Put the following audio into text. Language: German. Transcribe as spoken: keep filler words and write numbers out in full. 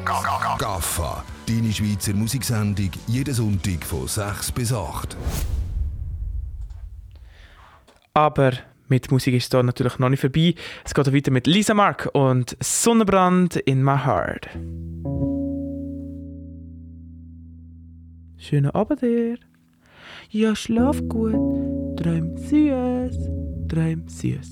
Gaffa, deine Schweizer Musiksendung, jeden Sonntag von sechs bis acht. Aber mit Musik ist es hier natürlich noch nicht vorbei. Es geht weiter mit Lisa Mark und Sonnenbrand in my heart. Schönen Abend dir. Ja, schlaf gut. Träum süß. Träum süß.